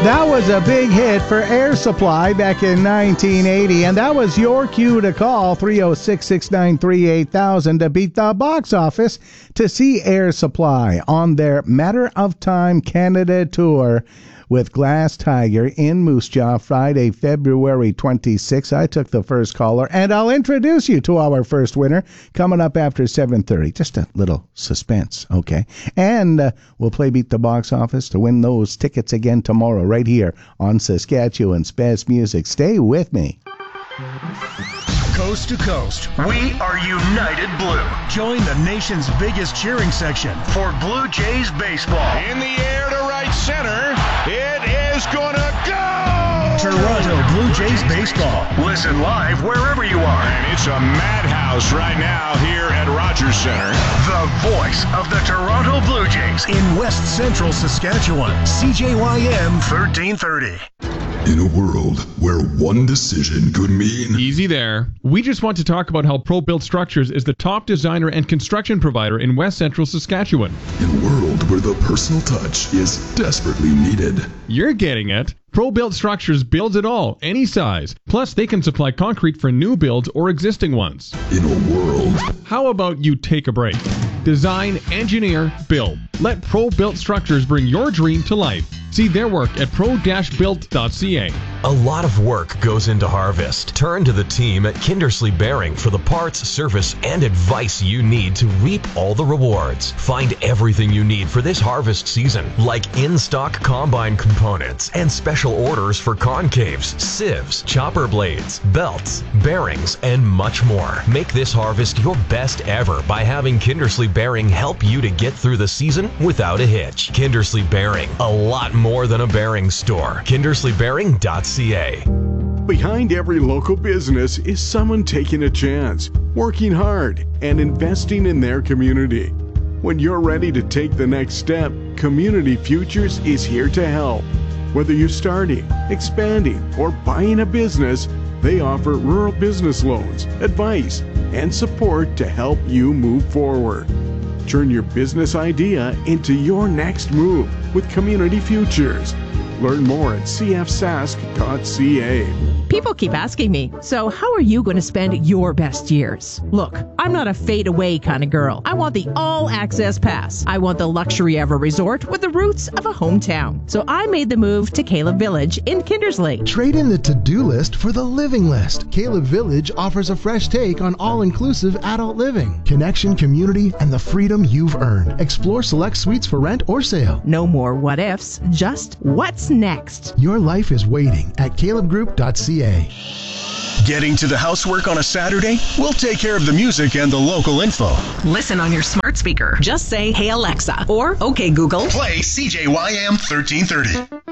That was a big hit for Air Supply back in 1980, and that was your cue to call 306-693-8000 to beat the box office to see Air Supply on their Matter of Time Canada tour with Glass Tiger in Moose Jaw Friday, February 26. I took the first caller, and I'll introduce you to our first winner coming up after 7:30. Just a little suspense, okay? And we'll play Beat the Box Office to win those tickets again tomorrow right here on Saskatchewan's Best Music. Stay with me. Coast to coast, we are United Blue. Join the nation's biggest cheering section for Blue Jays baseball. In the air to right center, it is gonna go! Toronto Blue Jays baseball. Listen live wherever you are. And it's a madhouse right now here at Rogers Center. The voice of the Toronto Blue Jays in West Central Saskatchewan. CJYM 1330. In a world where one decision could mean... Easy there. We just want to talk about how ProBuilt Structures is the top designer and construction provider in West Central Saskatchewan. In a world where the personal touch is desperately needed. You're getting it. ProBuilt Structures builds it all, any size. Plus, they can supply concrete for new builds or existing ones. In a world... How about you take a break? Design, engineer, build. Let ProBuilt Structures bring your dream to life. See their work at pro-built.ca. A lot of work goes into harvest. Turn to the team at Kindersley Bearing for the parts, service, and advice you need to reap all the rewards. Find everything you need for this harvest season, like in-stock combine components and special orders for concaves, sieves, chopper blades, belts, bearings, and much more. Make this harvest your best ever by having Kindersley Bearing help you to get through the season without a hitch. Kindersley Bearing, a lot more than a bearing store. KindersleyBearing.ca. Behind every local business is someone taking a chance, working hard, and investing in their community. When you're ready to take the next step, Community Futures is here to help. Whether you're starting, expanding, or buying a business, they offer rural business loans, advice, and support to help you move forward. Turn your business idea into your next move with Community Futures. Learn more at cfsask.ca. People keep asking me, so how are you going to spend your best years? Look, I'm not a fade-away kind of girl. I want the all-access pass. I want the luxury of a resort with the roots of a hometown. So I made the move to Caleb Village in Kindersley. Trade in the to-do list for the living list. Caleb Village offers a fresh take on all-inclusive adult living, connection, community, and the freedom you've earned. Explore select suites for rent or sale. No more what-ifs, just what's next. Your life is waiting at calebgroup.ca. Getting to the housework on a Saturday? We'll take care of the music and the local info. Listen on your smart speaker. Just say, "Hey Alexa," or "Okay Google." Play CJYM 1330.